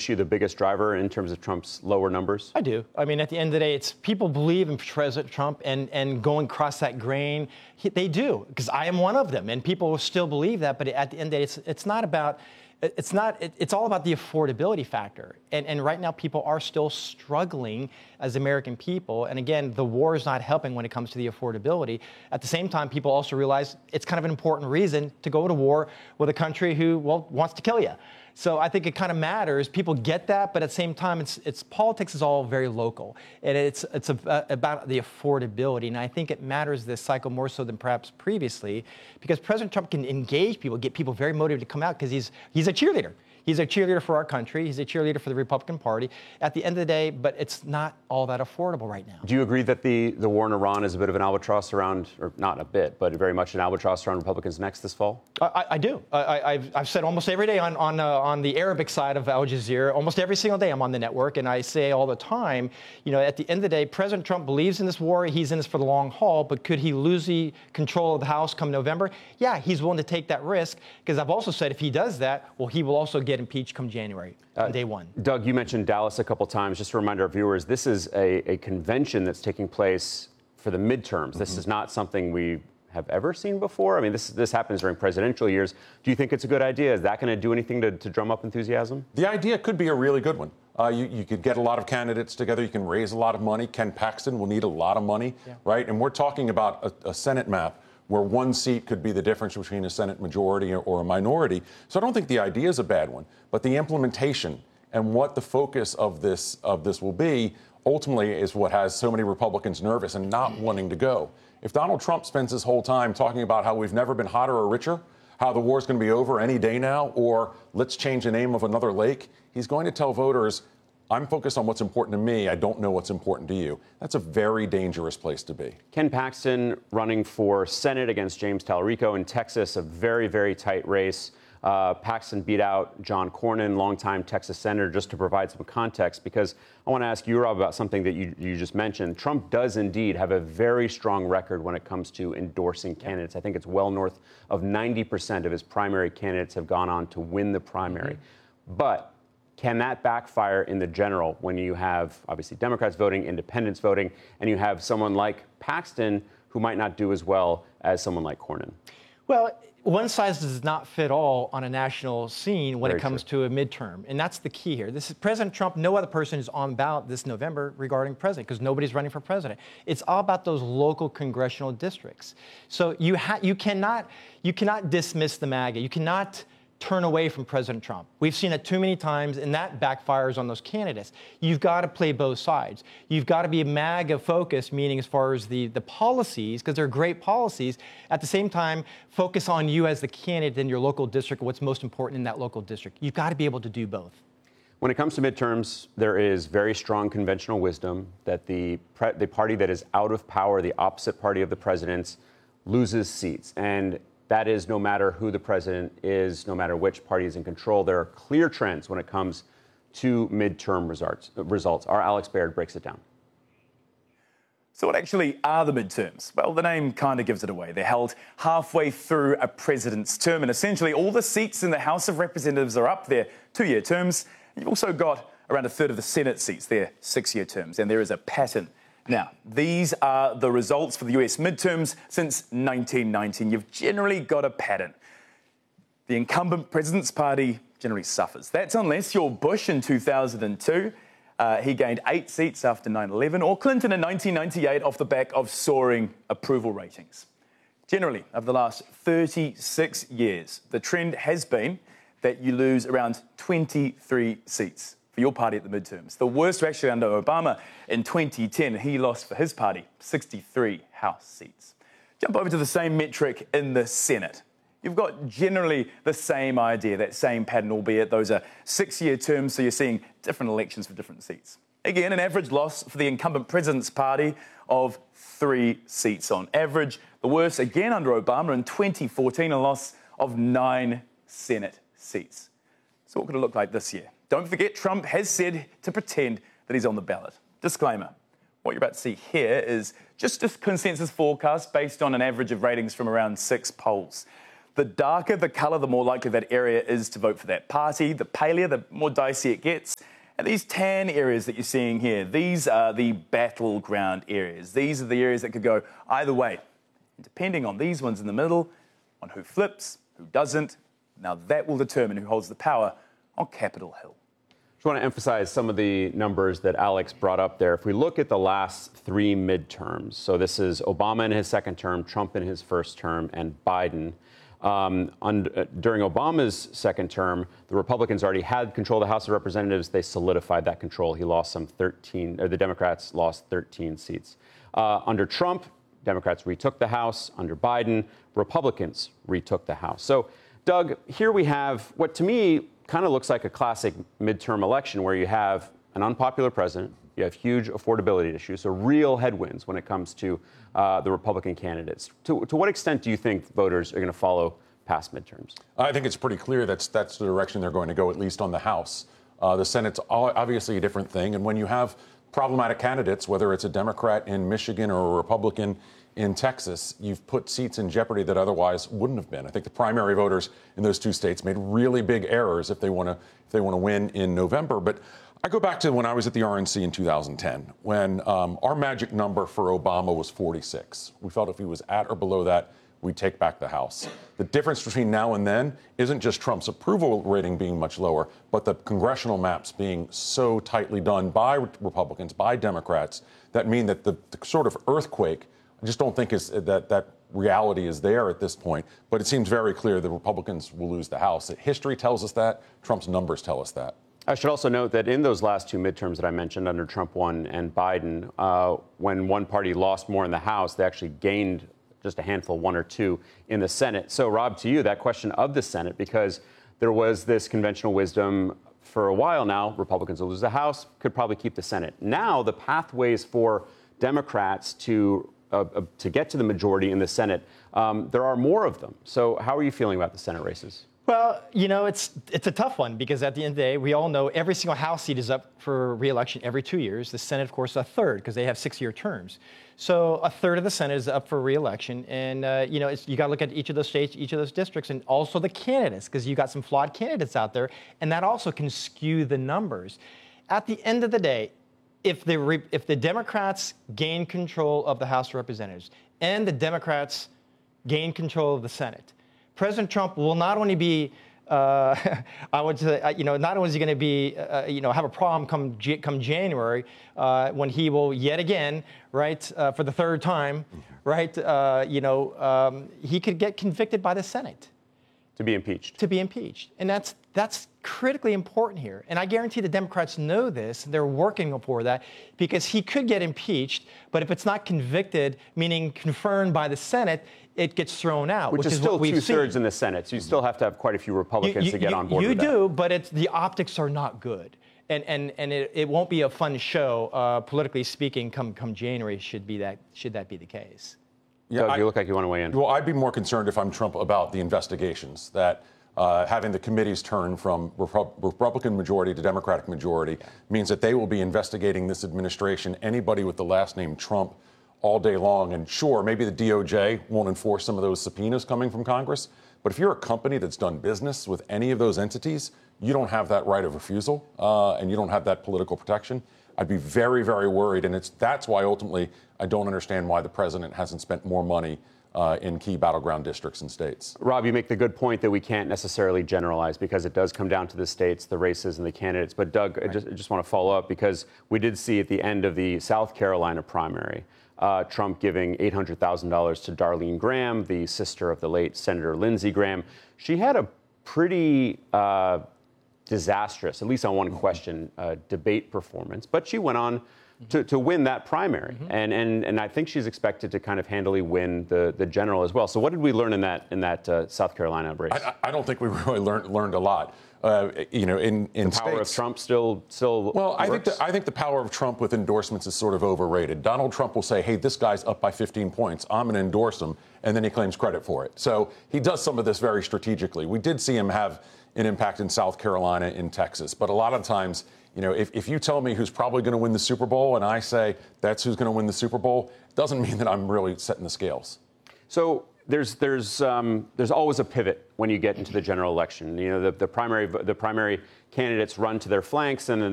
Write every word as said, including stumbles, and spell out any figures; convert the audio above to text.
issue the biggest driver in terms of Trump's lower numbers? I do. I mean, at the end of the day, it's people believe in President Trump and, and going across that grain. He, they do, because I am one of them, and people still believe that. But at the end of the day, it's, it's not about It's not. It's all about the affordability factor, and and right now people are still struggling as American people. And again, the war is not helping when it comes to the affordability. At the same time, people also realize it's kind of an important reason to go to war with a country who, well, wants to kill you. So I think it kind of matters. People get that, but at the same time, it's it's politics is all very local, and it's it's a, about the affordability. And I think it matters this cycle more so than perhaps previously, because President Trump can engage people, get people very motivated to come out, because he's he's a cheerleader. He's a cheerleader for our country. He's a cheerleader for the Republican Party. At the end of the day, but it's not all that affordable right now. Do you agree that the, the war in Iran is a bit of an albatross around, or not a bit, but very much an albatross around Republicans' necks this fall? I, I do. I, I've, I've said almost every day on on, uh, on the Arabic side of Al Jazeera, almost every single day I'm on the network, and I say all the time, you know, at the end of the day, President Trump believes in this war. He's in this for the long haul, but could he lose the control of the House come November? Yeah, he's willing to take that risk, because I've also said if he does that, well, he will also get impeached come January, uh, day one. Doug, you mentioned Dallas a couple times. Just to remind our viewers, this is a, a convention that's taking place for the midterms. Mm-hmm. This is not something we have ever seen before. I mean, this this happens during presidential years. Do you think it's a good idea? Is that going to do anything to, to drum up enthusiasm? The idea could be a really good one. Uh, you, you could get a lot of candidates together. You can raise a lot of money. Ken Paxton will need a lot of money, yeah. right? And we're talking about a, a Senate map where one seat could be the difference between a Senate majority or, or a minority. So I don't think the idea is a bad one, but the implementation and what the focus of this of this will be ultimately is what has so many Republicans nervous and not wanting to go. If Donald Trump spends his whole time talking about how we've never been hotter or richer, how the war's going to be over any day now, or let's change the name of another lake, he's going to tell voters, I'm focused on what's important to me. I don't know what's important to you. That's a very dangerous place to be. Ken Paxton running for Senate against James Talarico in Texas, a very, very tight race. Uh, Paxton beat out John Cornyn, longtime Texas senator, just to provide some context, because I want to ask you, Rob, about something that you, you just mentioned. Trump does indeed have a very strong record when it comes to endorsing candidates. I think it's well north of ninety percent of his primary candidates have gone on to win the primary. Mm-hmm. But can that backfire in the general when you have, obviously, Democrats voting, independents voting, and you have someone like Paxton who might not do as well as someone like Cornyn? Well, one size does not fit all on a national scene when Very it comes true. to a midterm. And that's the key here. This is President Trump. No other person is on ballot this November regarding president, because nobody's running for president. It's all about those local congressional districts. So you ha- you cannot you cannot dismiss the MAGA. You cannot turn away from President Trump. We've seen it too many times, and that backfires on those candidates. You've got to play both sides. You've got to be MAGA focused, meaning as far as the, the policies, because they're great policies. At the same time, focus on you as the candidate in your local district, what's most important in that local district. You've got to be able to do both. When it comes to midterms, there is very strong conventional wisdom that the pre- the party that is out of power, the opposite party of the president's, loses seats. And that is no matter who the president is, no matter which party is in control. There are clear trends when it comes to midterm results. results. Our Alex Baird breaks it down. So what actually are the midterms? Well, the name kind of gives it away. They're held halfway through a president's term, and essentially all the seats in the House of Representatives are up there, two-year terms. You've also got around a third of the Senate seats, they're six-year terms, and there is a pattern. Now, these are the results for the U S midterms since nineteen ninety. You've generally got a pattern. The incumbent president's party generally suffers. That's unless you're Bush in two thousand two. Uh, he gained eight seats after nine eleven, or Clinton in nineteen ninety-eight off the back of soaring approval ratings. Generally, over the last thirty-six years, the trend has been that you lose around twenty-three seats for your party at the midterms. The worst were actually under Obama in twenty ten. He lost for his party sixty-three House seats. Jump over to the same metric in the Senate. You've got generally the same idea, that same pattern, albeit those are six-year terms, so you're seeing different elections for different seats. Again, an average loss for the incumbent president's party of three seats on average. The worst, again, under Obama in twenty fourteen, a loss of nine Senate seats. So what could it look like this year? Don't forget, Trump has said to pretend that he's on the ballot. Disclaimer, what you're about to see here is just a consensus forecast based on an average of ratings from around six polls. The darker the colour, the more likely that area is to vote for that party. The paler, the more dicey it gets. And these tan areas that you're seeing here, these are the battleground areas. These are the areas that could go either way. And depending on these ones in the middle, on who flips, who doesn't, now that will determine who holds the power on Capitol Hill. I just want to emphasize some of the numbers that Alex brought up there. If we look at the last three midterms, so this is Obama in his second term, Trump in his first term, and Biden. Um, on, uh, during Obama's second term, the Republicans already had control of the House of Representatives. They solidified that control. He lost some thirteen, or the Democrats lost thirteen seats. Uh, under Trump, Democrats retook the House. Under Biden, Republicans retook the House. So, Doug, here we have what to me kind of looks like a classic midterm election where you have an unpopular president, you have huge affordability issues, so real headwinds when it comes to uh, the Republican candidates. To, to what extent do you think voters are going to follow past midterms? I think it's pretty clear that's that's the direction they're going to go, at least on the House. Uh, the Senate's obviously a different thing, and when you have problematic candidates, whether it's a Democrat in Michigan or a Republican in Texas, you've put seats in jeopardy that otherwise wouldn't have been. I think the primary voters in those two states made really big errors if they want to if they want to win in November. But I go back to when I was at the R N C in two thousand ten, when um, our magic number for Obama was forty-six. We felt if he was at or below that, we'd take back the House. The difference between now and then isn't just Trump's approval rating being much lower, but the congressional maps being so tightly done by Republicans, by Democrats, that mean that the, the sort of earthquake, I just don't think is that that reality is there at this point. But it seems very clear the Republicans will lose the House. History tells us that. Trump's numbers tell us that. I should also note that in those last two midterms that I mentioned under Trump one and Biden, uh, when one party lost more in the House, they actually gained just a handful, one or two, in the Senate. So, Rob, to you, that question of the Senate, because there was this conventional wisdom for a while now, Republicans will lose the House, could probably keep the Senate. Now, the pathways for Democrats to uh, uh, to get to the majority in the Senate, um, there are more of them. So how are you feeling about the Senate races? Well, you know, it's it's a tough one because at the end of the day, we all know every single House seat is up for re-election every two years. The Senate, of course, a third because they have six-year terms. So a third of the Senate is up for re-election, and uh, you know, it's, you got to look at each of those states, each of those districts, and also the candidates because you got some flawed candidates out there, and that also can skew the numbers. At the end of the day, if the re- if the Democrats gain control of the House of Representatives and the Democrats gain control of the Senate, President Trump will not only be, uh, I would say, you know, not only is he going to be, uh, you know, have a problem come come January uh, when he will yet again, right, uh, for the third time, right, uh, you know, um, he could get convicted by the Senate. To be impeached. To be impeached. And that's that's critically important here. And I guarantee the Democrats know this. They're working for that because he could get impeached, but if it's not convicted, meaning confirmed by the Senate, it gets thrown out. Which, which is, is still what we've two-thirds seen. in the Senate. So you still have to have quite a few Republicans you, to get you, on board you with do, that. but it's, the optics are not good. And and, and it, it won't be a fun show, uh, politically speaking, come come January, should be that should that be the case. Yeah, Doug, I, you look like you want to weigh in. Well, I'd be more concerned if I'm Trump about the investigations, that uh, having the committees turn from Repu- Republican majority to Democratic majority means that they will be investigating this administration, anybody with the last name Trump, all day long. And sure, maybe the D O J won't enforce some of those subpoenas coming from Congress, but if you're a company that's done business with any of those entities, you don't have that right of refusal, uh, and you don't have that political protection. I'd be very, very worried, and it's that's why ultimately I don't understand why the president hasn't spent more money uh, in key battleground districts and states. Rob, you make the good point that we can't necessarily generalize because it does come down to the states, the races, and the candidates. But Doug, right. I, just, I just want to follow up because we did see at the end of the South Carolina primary, uh, Trump giving eight hundred thousand dollars to Darlene Graham, the sister of the late Senator Lindsey Graham. She had a pretty uh, disastrous, at least on one question, uh, debate performance. But she went on to, to win that primary. Mm-hmm. And, and and I think she's expected to kind of handily win the, the general as well. So what did we learn in that in that uh, South Carolina race? I, I don't think we really learned learned a lot. Uh, you know, in, in the power states, of Trump still still well, works? I think the, I think the power of Trump with endorsements is sort of overrated. Donald Trump will say, "Hey, this guy's up by fifteen points. I'm going to endorse him," and then he claims credit for it. So he does some of this very strategically. We did see him have an impact in South Carolina, in Texas, but a lot of times, you know, if, if you tell me who's probably going to win the Super Bowl and I say that's who's going to win the Super Bowl, it doesn't mean that I'm really setting the scales. So there's there's um, there's always a pivot when you get into the general election. You know, the, the primary the primary candidates run to their flanks, and then